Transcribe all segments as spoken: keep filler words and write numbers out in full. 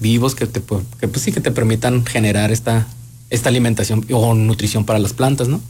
vivos que te, que pues sí, que te permitan generar esta, esta alimentación o nutrición para las plantas, ¿no?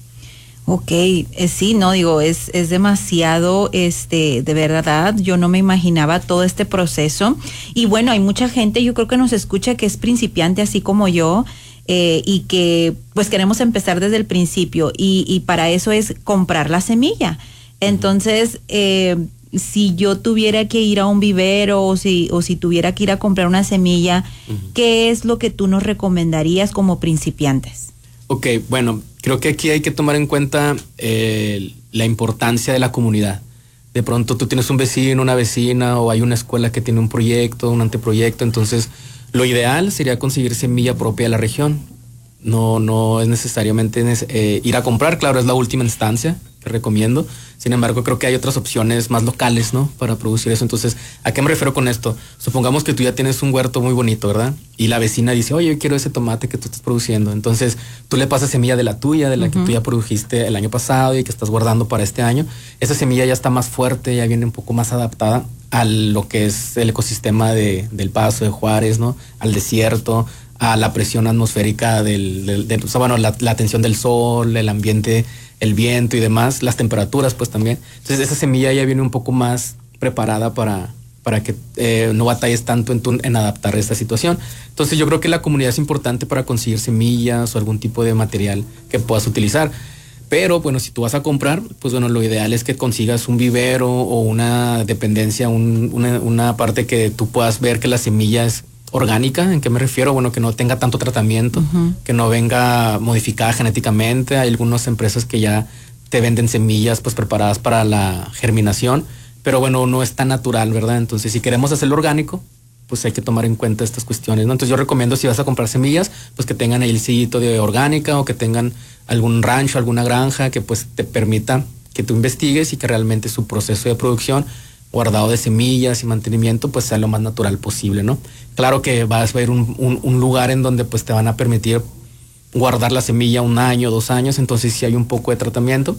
Ok, eh, sí, no, digo, es, es demasiado, este, de verdad, yo no me imaginaba todo este proceso. Y bueno, hay mucha gente, yo creo que nos escucha que es principiante así como yo, eh, y que pues queremos empezar desde el principio, y, y para eso es comprar la semilla. Entonces, eh, si yo tuviera que ir a un vivero o si, o si tuviera que ir a comprar una semilla, uh-huh. ¿qué es lo que tú nos recomendarías como principiantes? Ok, bueno, creo que aquí hay que tomar en cuenta eh, la importancia de la comunidad. De pronto tú tienes un vecino, una vecina, o hay una escuela que tiene un proyecto, un anteproyecto, entonces lo ideal sería conseguir semilla propia de la región. No, no es necesariamente eh, ir a comprar, claro, es la última instancia que recomiendo. Sin embargo, creo que hay otras opciones más locales, ¿no? Para producir eso. Entonces, ¿a qué me refiero con esto? Supongamos que tú ya tienes un huerto muy bonito, ¿verdad? Y la vecina dice, oye, yo quiero ese tomate que tú estás produciendo. Entonces, tú le pasas semilla de la tuya, de la uh-huh. que tú ya produjiste el año pasado y que estás guardando para este año. Esa semilla ya está más fuerte, ya viene un poco más adaptada a lo que es el ecosistema de, del Paso, de Juárez, ¿no? Al desierto, a la presión atmosférica del, del, del o sea, bueno, la, la tensión del sol, el ambiente, el viento y demás, las temperaturas pues también. Entonces esa semilla ya viene un poco más preparada para, para que eh, no batalles tanto en, tu, en adaptar a esta situación. Entonces yo creo que la comunidad es importante para conseguir semillas o algún tipo de material que puedas utilizar. Pero bueno, si tú vas a comprar, pues bueno, lo ideal es que consigas un vivero o una dependencia, un, una, una parte que tú puedas ver que la semilla es orgánica. ¿En qué me refiero? Bueno, que no tenga tanto tratamiento, uh-huh. que no venga modificada genéticamente. Hay algunas empresas que ya te venden semillas pues preparadas para la germinación, pero bueno, no es tan natural, ¿verdad? Entonces, si queremos hacerlo orgánico, pues hay que tomar en cuenta estas cuestiones, ¿no? Entonces yo recomiendo, si vas a comprar semillas, pues que tengan ahí el sellito de orgánica, o que tengan algún rancho, alguna granja que pues te permita que tú investigues y que realmente su proceso de producción, guardado de semillas y mantenimiento, pues sea lo más natural posible, ¿no? Claro que vas a ver un, un, un lugar en donde pues te van a permitir guardar la semilla un año, dos años, entonces si hay un poco de tratamiento,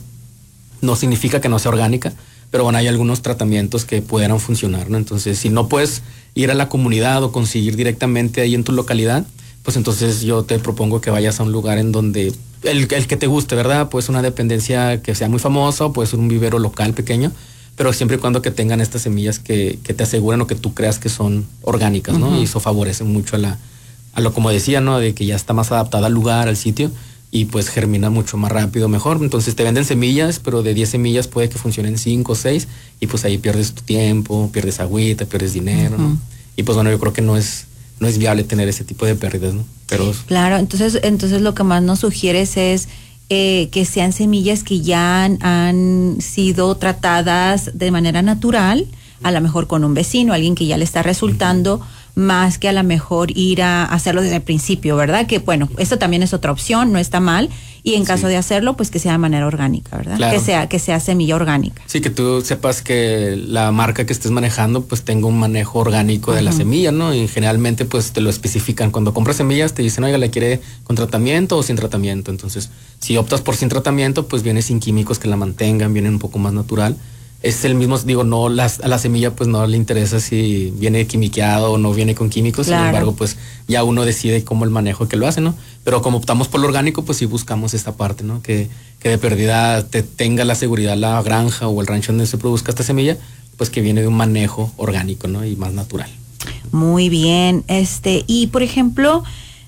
no significa que no sea orgánica, pero bueno, hay algunos tratamientos que pudieran funcionar, ¿no? Entonces, si no puedes ir a la comunidad o conseguir directamente ahí en tu localidad, pues entonces yo te propongo que vayas a un lugar en donde el, el que te guste, ¿verdad? Pues una dependencia que sea muy famosa, o puede ser un vivero local pequeño, pero siempre y cuando que tengan estas semillas que, que te aseguren o que tú creas que son orgánicas, ¿no? Uh-huh. Y eso favorece mucho a la, a lo, como decía, ¿no? De que ya está más adaptada al lugar, al sitio, y pues germina mucho más rápido, mejor. Entonces te venden semillas, pero de diez semillas puede que funcionen cinco o seis, y pues ahí pierdes tu tiempo, pierdes agüita, pierdes dinero, uh-huh. ¿no? Y pues bueno, yo creo que no es, no es viable tener ese tipo de pérdidas, ¿no? Pero claro, entonces, entonces lo que más nos sugieres es Eh, que sean semillas que ya han, han sido tratadas de manera natural, a lo mejor con un vecino, alguien que ya le está resultando, más que a lo mejor ir a hacerlo desde el principio, ¿verdad? Que bueno, esto también es otra opción, no está mal, y en caso sí. de hacerlo, pues que sea de manera orgánica, ¿verdad? Claro. Que sea, que sea semilla orgánica. Sí, que tú sepas que la marca que estés manejando pues tenga un manejo orgánico uh-huh. de la semilla, ¿no? Y generalmente pues te lo especifican. Cuando compras semillas te dicen, oiga, ¿le quiere con tratamiento o sin tratamiento? Entonces, si optas por sin tratamiento, pues viene sin químicos que la mantengan, viene un poco más natural. Es el mismo, digo, no, las, a la semilla pues no le interesa si viene quimiqueado o no viene con químicos, claro. Sin embargo, pues ya uno decide cómo el manejo que lo hace, ¿no? Pero como optamos por lo orgánico, pues sí buscamos esta parte, ¿no? Que, que de pérdida te tenga la seguridad la granja o el rancho donde se produzca esta semilla, pues que viene de un manejo orgánico, ¿no? Y más natural. Muy bien, este, y por ejemplo,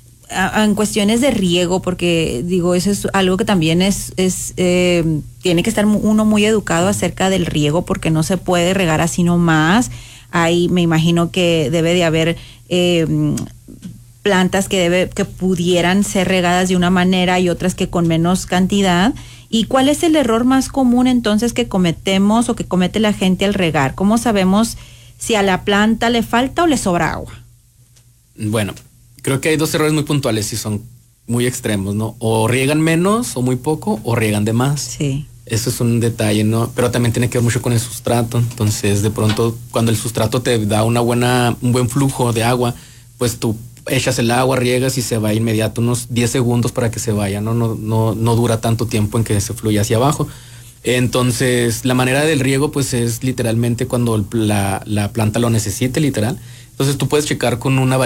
en cuestiones de riego, porque digo, eso es algo que también es, es eh, tiene que estar uno muy educado acerca del riego, porque no se puede regar así nomás. Ahí me imagino que debe de haber eh, plantas que debe, que pudieran ser regadas de una manera y otras que con menos cantidad. ¿Y cuál es el error más común entonces que cometemos o que comete la gente al regar? ¿Cómo sabemos si a la planta le falta o le sobra agua? Bueno, creo que hay dos errores muy puntuales y son muy extremos, ¿no? O riegan menos o muy poco, o riegan de más. Sí. Eso es un detalle, ¿no? Pero también tiene que ver mucho con el sustrato. Entonces, de pronto, cuando el sustrato te da una buena, un buen flujo de agua, pues tú echas el agua, riegas y se va inmediato, unos diez segundos para que se vaya, ¿no? No, no, no dura tanto tiempo en que se fluya hacia abajo. Entonces, la manera del riego, pues es literalmente cuando la, la planta lo necesite, literal. Entonces, tú puedes checar con una